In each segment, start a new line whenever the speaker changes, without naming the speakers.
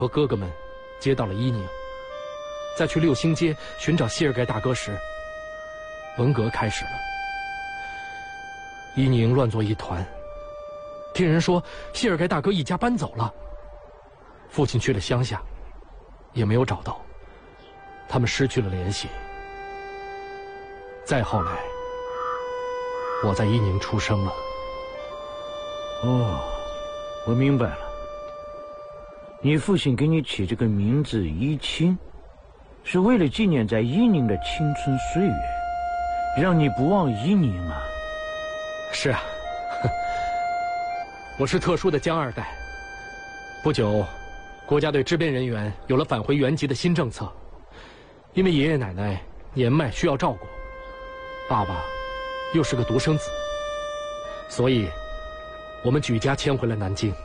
和哥哥们接到了伊宁。在去六星街寻找谢尔盖大哥时，文革开始了。伊宁乱作一团，听人说谢尔盖大哥一家搬走了，父亲去了乡下，也没有找到，他们失去了联系。再后来，我在伊宁出生了。
哦，我明白了。你父亲给你起这个名字伊青，是为了纪念在伊宁的青春岁月，让你不忘伊宁啊。
是啊，我是特殊的江二代。不久，国家对支边人员有了返回原籍的新政策，因为爷爷奶奶年迈需要照顾，爸爸又是个独生子，所以我们举家迁回了南京。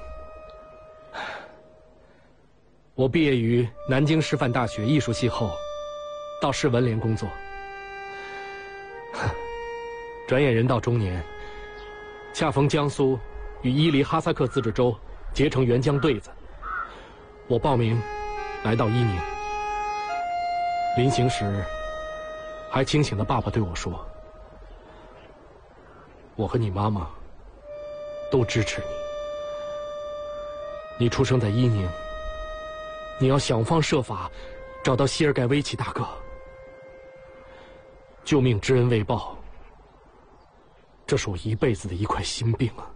我毕业于南京师范大学艺术系后，到市文联工作。转眼人到中年，恰逢江苏与伊犁哈萨克自治州结成援疆对子，我报名来到伊宁。临行时，还清醒的爸爸对我说：“我和你妈妈都支持你。你出生在伊宁，你要想方设法找到谢尔盖维奇大哥，救命之恩未报，这是我一辈子的一块心病啊。”